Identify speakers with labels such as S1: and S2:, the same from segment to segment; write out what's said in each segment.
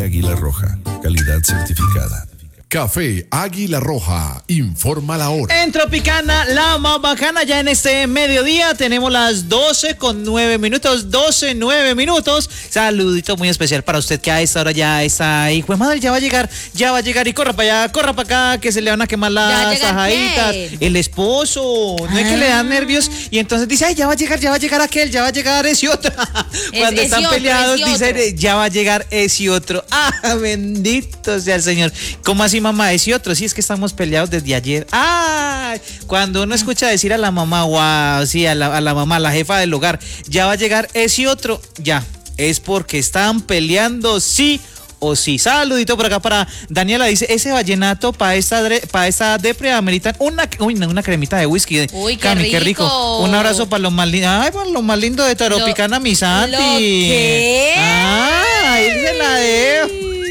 S1: Águila Roja, calidad certificada.
S2: Café Águila Roja, informa la hora.
S3: En Tropicana, la más bacana, ya en este mediodía tenemos las 12:09, 12:09. Saludito muy especial para usted que a esta hora ya está ahí. Pues madre, ya va a llegar y corra para allá, corra para acá, que se le van a quemar las tajaditas. El esposo, no es que le dan nervios y entonces dice, ay, ya va a llegar aquel, ya va a llegar ese otro. Cuando están peleados, dicen, ya va a llegar ese otro. Ah, bendito sea el Señor. ¿Cómo así, mamá? Ese otro, sí, es que estamos peleados desde ayer. ¡Ay! Cuando uno escucha decir a la mamá, wow, sí, a la mamá, la jefa del hogar, ya va a llegar ese otro, ya, es porque están peleando, sí o sí. Saludito por acá para Daniela, dice, ese vallenato para esta depre ameritan una cremita de whisky.
S4: Uy,
S3: Cami,
S4: qué rico.
S3: Un abrazo para los más lindos. Ay, para los más lindos de Tropicana, mi Santi.
S4: ¿Qué?
S3: Ahí se la dejo.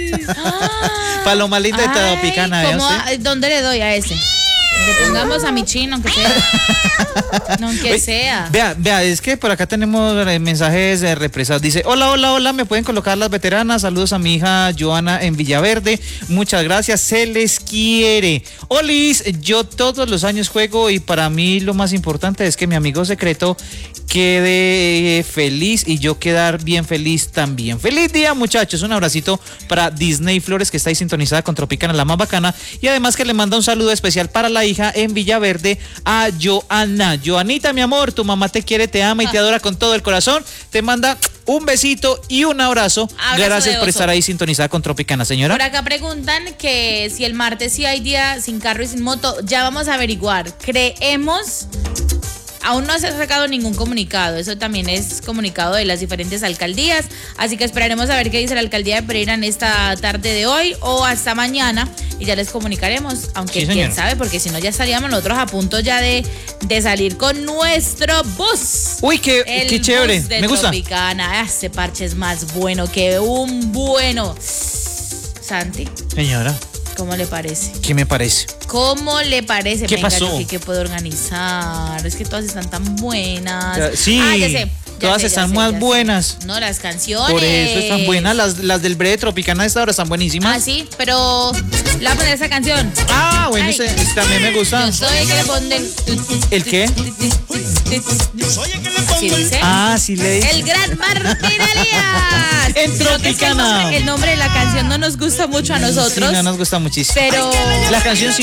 S3: Para lo más lindo de Tropicana,
S4: ¿dónde le doy a ese? Le pongamos a mi chino, aunque sea. No, aunque sea.
S3: Vea, es que por acá tenemos mensajes represados. Dice, hola, me pueden colocar las veteranas. Saludos a mi hija Joana en Villaverde. Muchas gracias, se les quiere. Olis, yo todos los años juego y para mí lo más importante es que mi amigo secreto quede feliz y yo quedar bien feliz también. Feliz día, muchachos. Un abracito para Disney Flores, que está ahí sintonizada con Tropicana, la más bacana, y además que le manda un saludo especial para la hija en Villaverde, a Joana. Joanita, mi amor, tu mamá te quiere, te ama y te adora con todo el corazón. Te manda un besito y un abrazo. Gracias por estar ahí sintonizada con Tropicana, señora.
S4: Por acá preguntan que si el martes sí hay día sin carro y sin moto. Ya vamos a averiguar. Creemos... Aún no se ha sacado ningún comunicado, eso también es comunicado de las diferentes alcaldías, así que esperaremos a ver qué dice la alcaldía de Pereira en esta tarde de hoy o hasta mañana y ya les comunicaremos, aunque sí, quién sabe, porque si no ya estaríamos nosotros a punto ya de salir con nuestro bus.
S3: Uy, qué chévere, me gusta.
S4: Tropicana. Ese parche es más bueno que un bueno. Santi.
S3: Señora.
S4: ¿Cómo le parece?
S3: ¿Qué me parece?
S4: ¿Cómo le parece?
S3: ¿Qué pasó?
S4: ¿Qué puedo organizar? Es que todas están tan buenas.
S3: Sí,
S4: ya sé.
S3: Todas están más buenas.
S4: No, las canciones.
S3: Por eso están buenas. Las del breve Tropicana de esta hora están buenísimas.
S4: Ah, sí, pero le voy a poner esa canción.
S3: Ah, bueno, ese también me gusta.
S4: Yo soy el que le pone.
S3: ¿El qué?
S4: Así dice.
S3: Ah, sí le dice.
S4: El gran Martín Elías.
S3: En Tropicana.
S4: El nombre de la canción no nos gusta mucho a nosotros.
S3: Sí, no nos gusta muchísimo.
S4: Pero
S3: la canción sí.